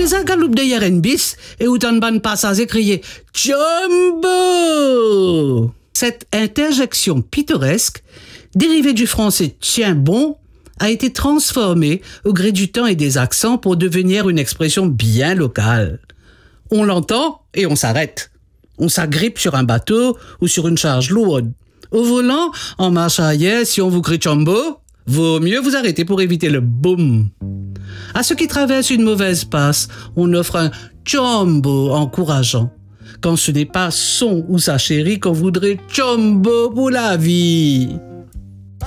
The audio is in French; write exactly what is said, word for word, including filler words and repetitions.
Mais un galoupe de hier en bis et où t'en ban passage crier Jumbo. Cette interjection pittoresque, dérivée du français tiens bon, a été transformée au gré du temps et des accents pour devenir une expression bien locale. On l'entend et on s'arrête. On s'agrippe sur un bateau ou sur une charge lourde. Au volant, en marche arrière, si on vous crie Jumbo, vaut mieux vous arrêter pour éviter le boum. À ceux qui traversent une mauvaise passe, on offre un Jumbo encourageant. Quand ce n'est pas son ou sa chérie qu'on voudrait Jumbo pour la vie.